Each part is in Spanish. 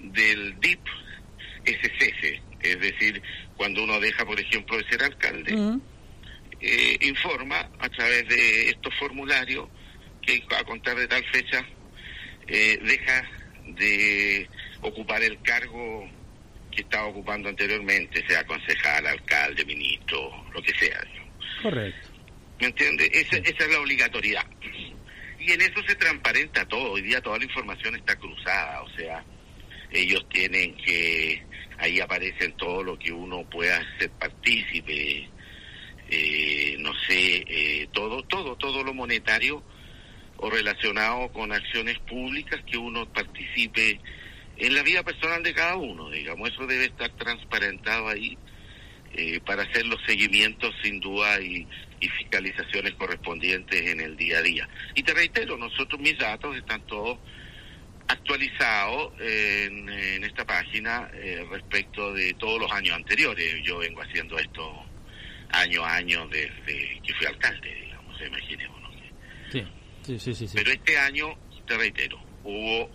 del DIP ese cese, es decir, cuando uno deja, por ejemplo, de ser alcalde, informa a través de estos formularios que a contar de tal fecha deja de ocupar el cargo que estaba ocupando anteriormente, sea concejal, alcalde, ministro, lo que sea. Correcto. ¿Me entiende? Esa es la obligatoriedad. Y en eso se transparenta todo. Hoy día toda la información está cruzada, o sea, ellos tienen que... Ahí aparecen todo lo que uno pueda ser partícipe, todo lo monetario o relacionado con acciones públicas que uno participe en la vida personal de cada uno, digamos. Eso debe estar transparentado ahí para hacer los seguimientos sin duda y fiscalizaciones correspondientes en el día a día. Y te reitero, mis datos están todos actualizados en esta página respecto de todos los años anteriores. Yo vengo haciendo esto año a año desde que fui alcalde, digamos, imaginémonos. Sí. Pero este año, te reitero, hubo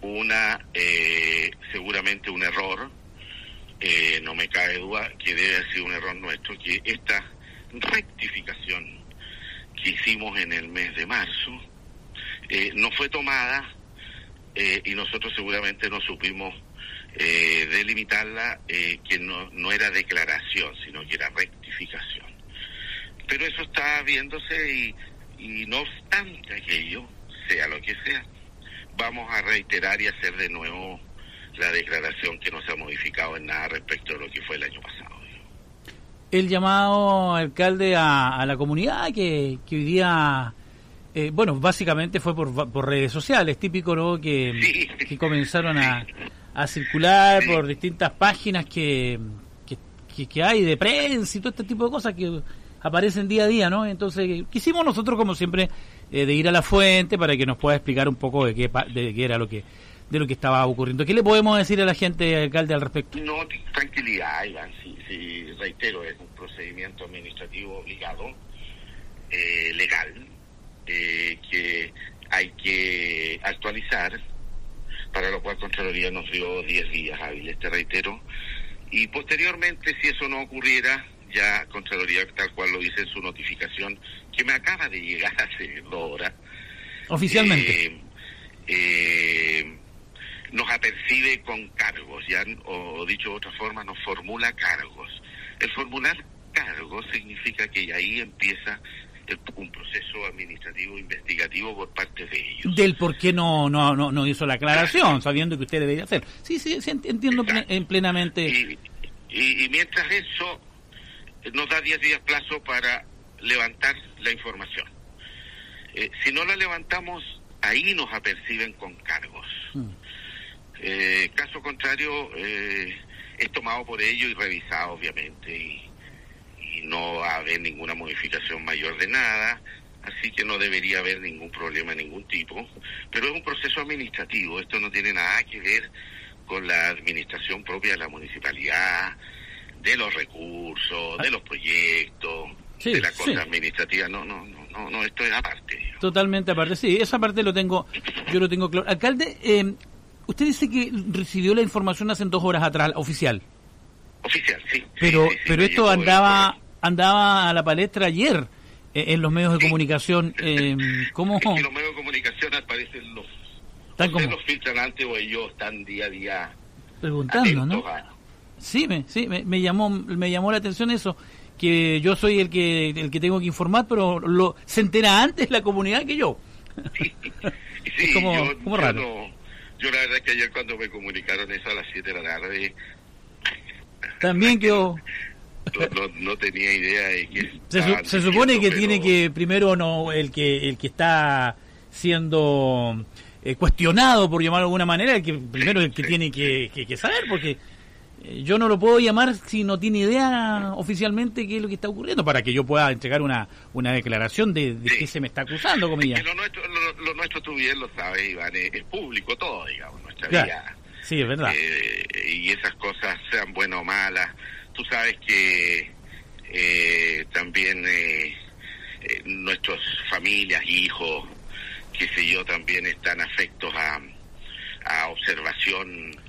seguramente un error, no me cabe duda que debe haber sido un error nuestro, que esta rectificación que hicimos en el mes de marzo no fue tomada y nosotros seguramente no supimos delimitarla, que no era declaración, sino que era rectificación. Pero eso está viéndose y no obstante aquello, sea lo que sea, vamos a reiterar y hacer de nuevo la declaración que no se ha modificado en nada respecto de lo que fue el año pasado. El llamado, alcalde, a la comunidad que hoy día, básicamente fue por redes sociales, típico, ¿no? Que comenzaron a circular por distintas páginas que hay de prensa y todo este tipo de cosas que aparecen día a día, ¿no? Entonces, quisimos nosotros, como siempre, de ir a la fuente para que nos pueda explicar un poco de qué era lo que estaba ocurriendo. ¿Qué le podemos decir a la gente, alcalde, al respecto? No, tranquilidad, Iván, sí, reitero, es un procedimiento administrativo obligado, legal, que hay que actualizar, para lo cual Contraloría nos dio 10 días hábiles, te reitero, y posteriormente, si eso no ocurriera, ya Contraloría, tal cual lo dice en su notificación, que me acaba de llegar hace 2 horas, oficialmente, nos apercibe con cargos, ya, o dicho de otra forma, nos formula cargos. El formular cargos significa que ahí empieza un proceso administrativo investigativo por parte de ellos. Del por qué no hizo la aclaración, sabiendo que usted debería hacer. Sí, entiendo plenamente. Y mientras eso, nos da 10 días plazo para levantar la información. Si no la levantamos, ahí nos aperciben con cargos. Caso contrario, es tomado por ello y revisado, obviamente, y no va a haber ninguna modificación mayor de nada, así que no debería haber ningún problema de ningún tipo, pero es un proceso administrativo, esto no tiene nada que ver con la administración propia de la municipalidad, de los recursos, de los proyectos, de la cosa administrativa, no, esto es aparte. Digamos. Totalmente aparte, sí, esa parte yo lo tengo claro. Alcalde, usted dice que recibió la información hace 2 horas atrás, oficial. Oficial, sí. Pero esto andaba a la palestra ayer en los medios de comunicación. ¿Cómo? Es que los medios de comunicación aparecen los filtran antes o ellos están día a día preguntando, ¿no? Sí, me llamó la atención eso, que yo soy el que tengo que informar, pero se entera antes la comunidad que yo. Sí, es como raro. Yo la verdad es que ayer cuando me comunicaron eso a las 7 de la tarde... También quedó... No tenía idea de que... Se supone que tiene que, primero, el que está siendo cuestionado, por llamarlo de alguna manera, el que tiene que saber, porque yo no lo puedo llamar si no tiene idea oficialmente qué es lo que está ocurriendo, para que yo pueda entregar una declaración de qué se me está acusando, comillas. Lo nuestro, tú bien lo sabes, Iván, es público todo, digamos, nuestra vida. Sí, es verdad. Y esas cosas, sean buenas o malas, tú sabes que también nuestras familias, hijos, qué sé yo, también están afectos a observación